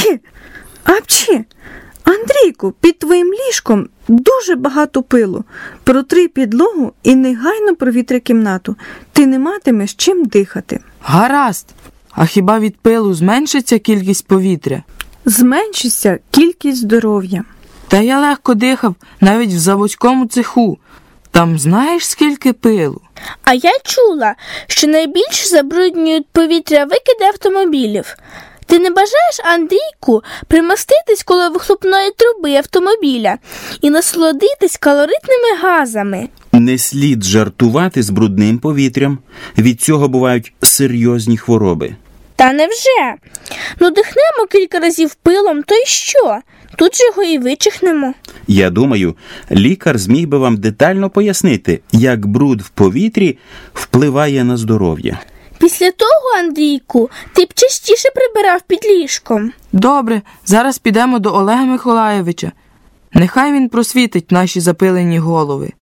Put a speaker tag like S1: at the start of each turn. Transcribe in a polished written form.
S1: Апчхі! Апчхі! Андрійку, під твоїм ліжком дуже багато пилу. Протри підлогу і негайно провітри кімнату. Ти не матимеш чим дихати.
S2: Гаразд. А хіба від пилу зменшиться кількість повітря?
S1: Зменшиться кількість здоров'я.
S2: Та я легко дихав навіть в заводському цеху. Там знаєш, скільки пилу?
S3: А я чула, що найбільше забруднюють повітря викиди автомобілів. Ти не бажаєш, Андрійку, примоститись коло вихлопної труби автомобіля і насолодитись калоритними газами?
S4: Не слід жартувати з брудним повітрям. Від цього бувають серйозні хвороби.
S3: Та невже? Ну, дихнемо кілька разів пилом, то й що? Тут же його і вичихнемо.
S4: Я думаю, лікар зміг би вам детально пояснити, як бруд в повітрі впливає на здоров'я.
S3: Після того, Андрійку, ти б частіше прибирав під ліжком.
S2: Добре, зараз підемо до Олега Миколайовича. Нехай він просвітить наші запилені голови.